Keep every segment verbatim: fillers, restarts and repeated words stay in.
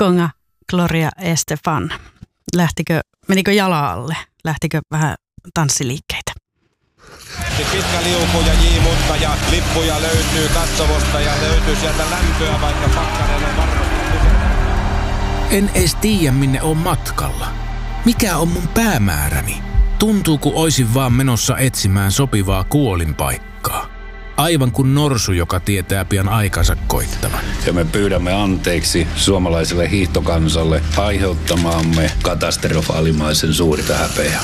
Conga, Gloria Estefan. Lähtikö, menikö jala alle? Lähtikö vähän tanssiliikkeitä? Pitkä liuku ja jiimutta ja lippuja löytyy katsomosta ja löytyy sieltä lämpöä, vaikka pakkanen on varmasti. En edes tiedä, minne on matkalla. Mikä on mun päämääräni? Tuntuu, kun oisin vaan menossa etsimään sopivaa kuolinpaikkaa. Aivan kuin norsu, joka tietää pian aikansa koittavan. Ja me pyydämme anteeksi suomalaiselle hiihtokansalle aiheuttamaamme katastrofaalimaisen suurta häpeää.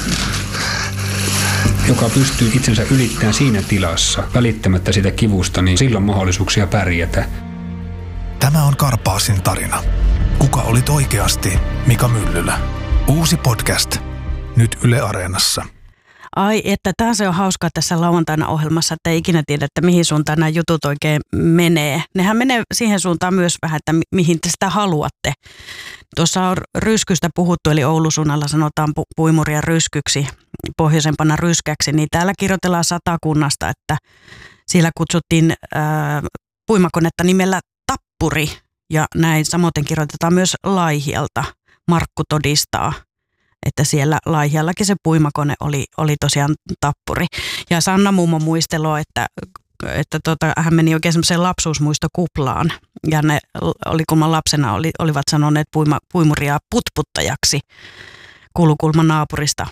Joka pystyy itsensä ylittämään siinä tilassa, välittämättä sitä kivusta, niin silloin mahdollisuuksia pärjätä. Tämä on Karpaasin tarina. Kuka olit oikeasti Mika Myllylä? Uusi podcast. Nyt Yle Areenassa. Ai, että tämä se on hauskaa tässä lauantaina ohjelmassa, että ei ikinä tiedä, että mihin suuntaan nämä jutut oikein menee. Nehän menee siihen suuntaan myös vähän, että mihin te sitä haluatte. Tuossa on ryskystä puhuttu, eli Oulusuunnalla sanotaan pu- puimuria ryskyksi, pohjoisempana ryskäksi, niin täällä kirjoitellaan Satakunnasta, että siellä kutsuttiin ää, puimakonetta nimellä Tappuri, ja näin samoin kirjoitetaan myös Laihialta. Markku todistaa, että siellä Laihiallakin se puimakone oli, oli tosiaan Tappuri. Ja Sanna mummo muisteloi, että, että tota, hän meni oikein semmoiseen lapsuusmuistokuplaan. Ja ne oli, kun mä lapsena oli, olivat sanoneet puima, puimuria putputtajaksi Kulukulman naapurista.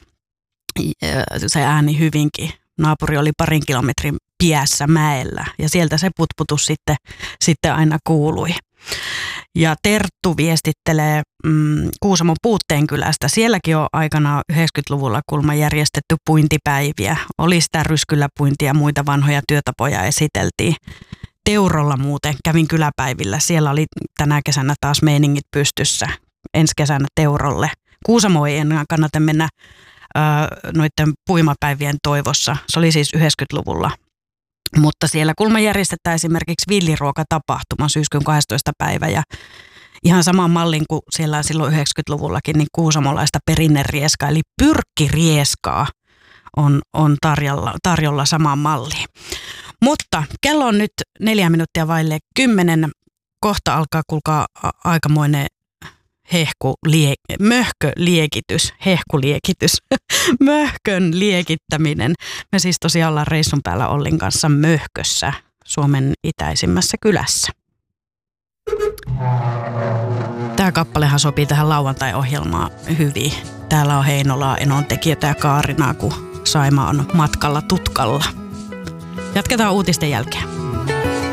Se ääni hyvinkin. Naapuri oli parin kilometrin piässä mäellä ja sieltä se putputus sitten, sitten aina kuului. Ja Terttu viestittelee mm, Kuusamon Puutteenkylästä. Sielläkin on aikanaan yhdeksänkymmentäluvulla kulma järjestetty puintipäiviä. Oli sitä ryskyläpuintia ja muita vanhoja työtapoja esiteltiin. Teurolla muuten kävin kyläpäivillä. Siellä oli tänä kesänä taas meiningit pystyssä. Ensi kesänä Teurolle. Kuusamo ei enää kannata mennä äh, noiden puimapäivien toivossa. Se oli siis yhdeksänkymmentäluvulla. Mutta siellä kulma järjestetään esimerkiksi villiruokatapahtuma syyskuun kahdestoista päivä ja ihan saman mallin kuin siellä silloin yhdeksänkymmentäluvullakin, niin kuusamolaista perinnerieskaa eli pyrkkirieskaa on, on tarjolla, tarjolla samaan malliin. Mutta kello on nyt neljä minuuttia vaille kymmenen. Kohta alkaa kuulkaa aikamoinen hehku, lie, möhköliekitys, hehkuliekitys, möhkön liekittäminen. Me siis tosiaan ollaan reissun päällä Ollin kanssa Möhkössä, Suomen itäisimmässä kylässä. Tämä kappalehan sopii tähän lauantai-ohjelmaan hyvin. Täällä on Heinolaa, Enontekiötä ja Kaarinaa, kun Saima on matkalla tutkalla. Jatketaan uutisten jälkeen.